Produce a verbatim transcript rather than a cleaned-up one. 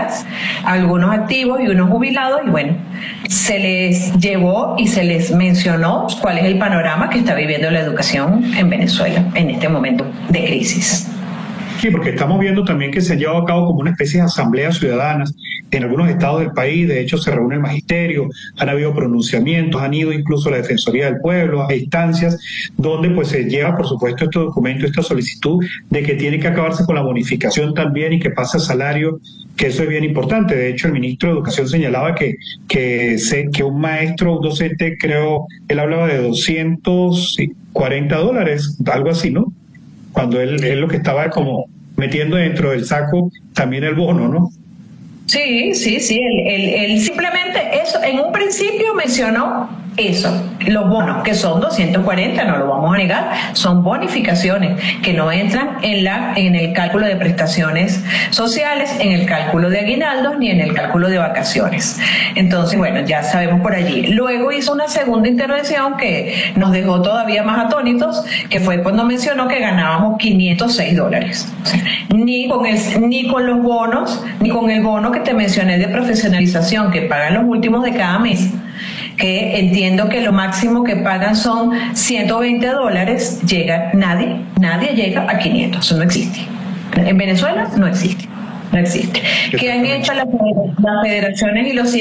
empleadas, algunos activos y unos jubilados, y bueno, se les llevó y se les mencionó cuál es el panorama que está viviendo la educación en Venezuela en este momento de crisis. Sí, porque estamos viendo también que se ha llevado a cabo como una especie de asambleas ciudadanas en algunos estados del país. De hecho, se reúne el magisterio, han habido pronunciamientos, han ido incluso la Defensoría del Pueblo a instancias donde pues se lleva, por supuesto, este documento, esta solicitud de que tiene que acabarse con la bonificación también y que pase a salario, que eso es bien importante. De hecho, el ministro de Educación señalaba que que, se, que un maestro, un docente, creo, él hablaba de doscientos cuarenta dólares, algo así, ¿no? Cuando él, él lo que estaba como metiendo dentro del saco también el bono, ¿no? Sí, sí, sí, él, él, él simplemente eso, en un principio mencionó eso, los bonos, que son doscientos cuarenta, no lo vamos a negar, son bonificaciones que no entran en la en el cálculo de prestaciones sociales, en el cálculo de aguinaldos, ni en el cálculo de vacaciones. Entonces, bueno, ya sabemos por allí. Luego hizo una segunda intervención que nos dejó todavía más atónitos, que fue cuando mencionó que ganábamos quinientos seis dólares. O sea, ni con el, ni con los bonos, ni con el bono que te mencioné de profesionalización que pagan los últimos de cada mes, que entiendo que lo máximo que pagan son ciento veinte dólares, llega nadie, nadie llega a quinientos, eso no existe. En Venezuela no existe, no existe. ¿Qué han hecho las, las federaciones y los